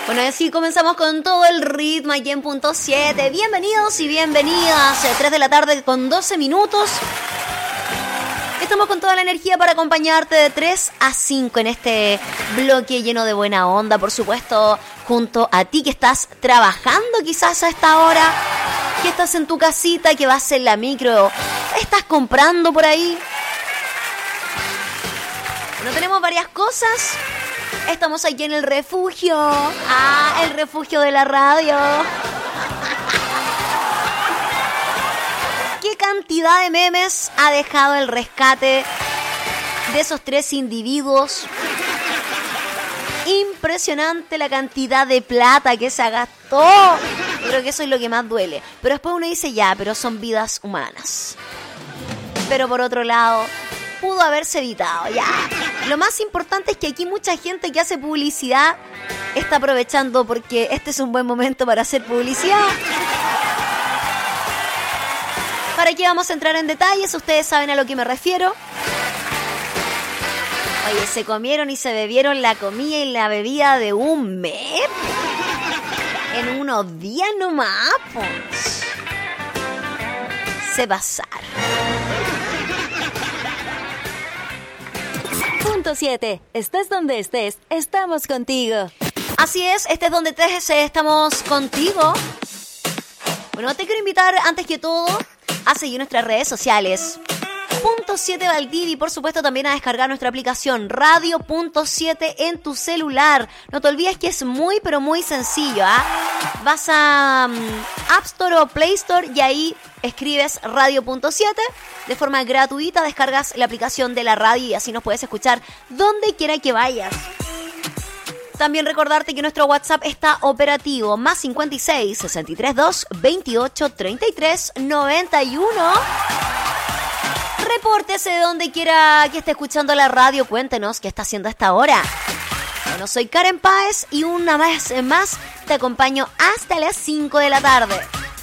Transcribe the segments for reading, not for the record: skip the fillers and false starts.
Bueno, así comenzamos con todo el ritmo aquí en Punto 7. Bienvenidos y bienvenidas. 3 de la tarde con 12 minutos. Estamos con toda la energía para acompañarte de 3 a 5 en este bloque lleno de buena onda, por supuesto, junto a ti que estás trabajando quizás a esta hora, que estás en tu casita, que vas en la micro, estás comprando por ahí. Bueno, tenemos varias cosas. Estamos aquí en el refugio. El refugio de la radio. ¿Qué cantidad de memes ha dejado el rescate de esos 3 individuos? Impresionante la cantidad de plata que se gastó. Creo que eso es lo que más duele. Pero después uno dice, ya, pero son vidas humanas. Pero por otro lado, pudo haberse evitado, ya. Lo más importante es que aquí mucha gente que hace publicidad está aprovechando porque este es un buen momento para hacer publicidad. ¿Para qué vamos a entrar en detalles? Ustedes saben a lo que me refiero. Oye, se comieron y se bebieron la comida y la bebida de un mes en unos días nomás, pues. Se pasaron. Punto 7. Estés donde estés, estamos contigo. Así es, estés donde estés, estamos contigo. Bueno, te quiero invitar, antes que todo, a seguir nuestras redes sociales. Punto 7 Valdivia y por supuesto también a descargar nuestra aplicación Radio Punto 7 en tu celular. No te olvides que es muy pero muy sencillo, ¿ah? Vas a App Store o Play Store y ahí escribes Radio Punto 7. De forma gratuita descargas la aplicación de la radio y así nos puedes escuchar donde quiera que vayas. También recordarte que nuestro WhatsApp está operativo, más 56 63 2 28 33 91. Repórtese de donde quiera que esté escuchando la radio, cuéntenos qué está haciendo a esta hora. Bueno, soy Karen Páez y una vez más te acompaño hasta las 5 de la tarde.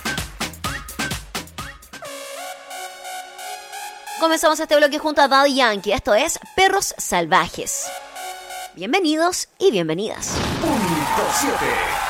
Comenzamos este bloque junto a Daddy Yankee, esto es Perros Salvajes. Bienvenidos y bienvenidas. Punto 7.